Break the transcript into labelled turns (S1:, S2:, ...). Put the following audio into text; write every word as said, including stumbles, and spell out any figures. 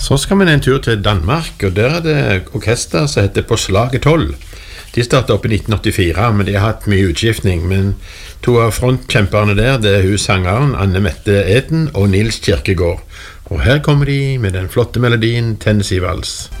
S1: Så skal vi en tur til Danmark, og der er det orkester som heter På Slaget tolv. De startet opp i nitten åttifire, men de har hatt mye utskiftning. Men to av frontkjemperne der, det er hun sangeren Anne Mette Eden og Nils Kierkegaard. Og her kommer de med den flotte melodien Tennessee Vals.